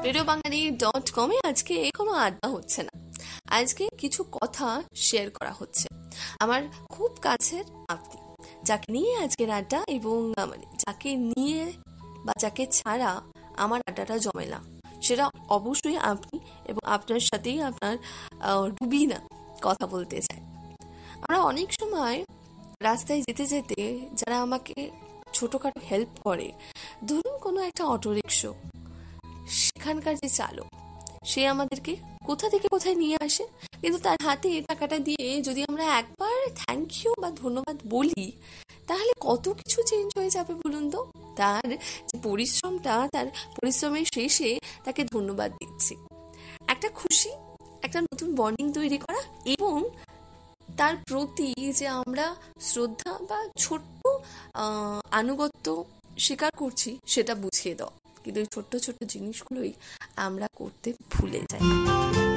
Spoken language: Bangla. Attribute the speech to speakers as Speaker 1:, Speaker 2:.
Speaker 1: রেডিওবাঙালি.com-এ আজকে কোনো আড্ডা হচ্ছে না। আজকে কিছু কথা শেয়ার করা হচ্ছে আমার খুব কাছের আপনি, যাকে নিয়ে আজকের আড্ডা, এবং যাকে নিয়ে বা যাকে ছাড়া আমার আড্ডাটা জমে না, সেটা অবশ্যই আপনি, এবং আপনার সাথেই আপনার রুবিনা কথা বলতে চাই। আমরা অনেক সময় রাস্তায় যেতে যেতে যারা আমাকে ছোটখাটো হেল্প করে, ধরুন কোনো একটা অটো রিক্সা, সেখানকার যে চালক, সে আমাদেরকে কোথা থেকে কোথায় নিয়ে আসে, কিন্তু তার হাতে টাকাটা দিয়ে যদি আমরা একবার থ্যাংক ইউ বা ধন্যবাদ বলি, তাহলে কত কিছু চেঞ্জ হয়ে যাবে বলুন তো। তার যে পরিশ্রমটা, তার পরিশ্রমের শেষে তাকে ধন্যবাদ দিচ্ছি, একটা খুশি, একটা নতুন বন্ডিং তৈরি করা, এবং তার প্রতি যে আমরা শ্রদ্ধা বা ছোট্ট আনুগত্য স্বীকার করছি, সেটা বুঝিয়ে দাও। কিন্তু এই ছোট্ট ছোট্ট জিনিসগুলোই আমরা করতে ভুলে যাই।